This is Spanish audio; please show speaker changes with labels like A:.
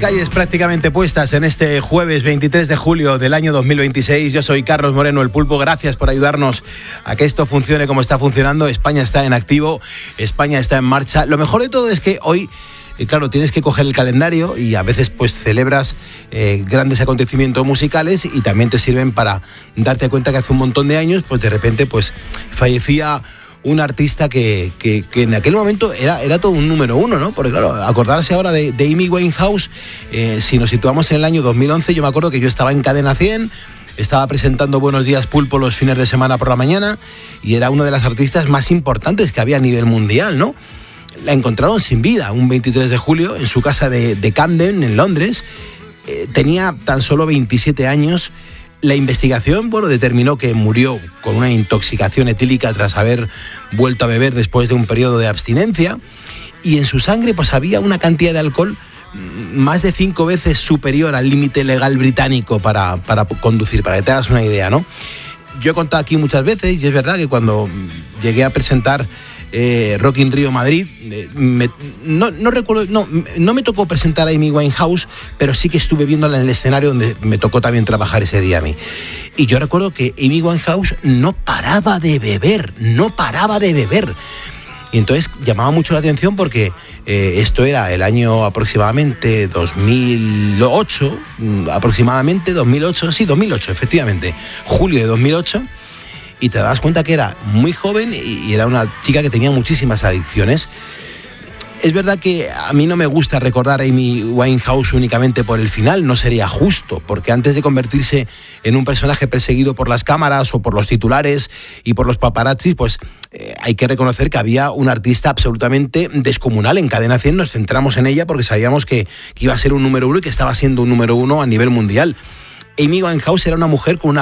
A: calles prácticamente puestas en este jueves 23 de julio del año 2026. Yo soy Carlos Moreno, el Pulpo. Gracias por ayudarnos a que esto funcione como está funcionando. España está en activo, España está en marcha. Lo mejor de todo es que hoy, claro, tienes que coger el calendario y a veces pues celebras grandes acontecimientos musicales y también te sirven para darte cuenta que hace un montón de años pues de repente pues fallecía un artista que en aquel momento era todo un número uno, ¿no? Porque claro, acordarse ahora de Amy Winehouse, si nos situamos en el año 2011, yo me acuerdo que yo estaba en Cadena 100, estaba presentando Buenos Días Pulpo los fines de semana por la mañana y era una de las artistas más importantes que había a nivel mundial, ¿no? La encontraron sin vida un 23 de julio en su casa de Camden, en Londres. Tenía tan solo 27 años. La investigación, determinó que murió con una intoxicación etílica tras haber vuelto a beber después de un periodo de abstinencia. Y en su sangre pues había una cantidad de alcohol más de 5 veces superior al límite legal británico para conducir, para que te hagas una idea, ¿no? Yo he contado aquí muchas veces, y es verdad que cuando llegué a presentar Rock in Rio Madrid, no recuerdo, no me tocó presentar a Amy Winehouse, pero sí que estuve viéndola en el escenario donde me tocó también trabajar ese día a mí. Y yo recuerdo que Amy Winehouse no paraba de beber. Y entonces llamaba mucho la atención porque esto era el año aproximadamente 2008, efectivamente, julio de 2008, y te das cuenta que era muy joven y era una chica que tenía muchísimas adicciones. Es verdad que a mí no me gusta recordar a Amy Winehouse únicamente por el final, no sería justo, porque antes de convertirse en un personaje perseguido por las cámaras o por los titulares y por los paparazzis, pues hay que reconocer que había una artista absolutamente descomunal. En Cadena 100 nos centramos en ella porque sabíamos que iba a ser un número uno y que estaba siendo un número uno a nivel mundial. Amy Winehouse era una mujer con